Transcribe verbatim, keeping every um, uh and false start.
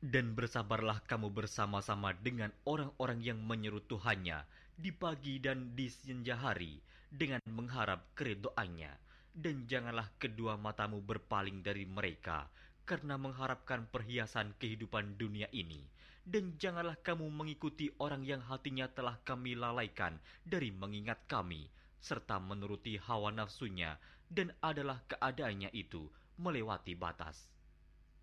Dan bersabarlah kamu bersama-sama dengan orang-orang yang menyeru Tuhannya di pagi dan di senja hari dengan mengharap keridhoannya. Dan janganlah kedua matamu berpaling dari mereka karena mengharapkan perhiasan kehidupan dunia ini. Dan janganlah kamu mengikuti orang yang hatinya telah kami lalaikan dari mengingat kami, serta menuruti hawa nafsunya, dan adalah keadaannya itu melewati batas.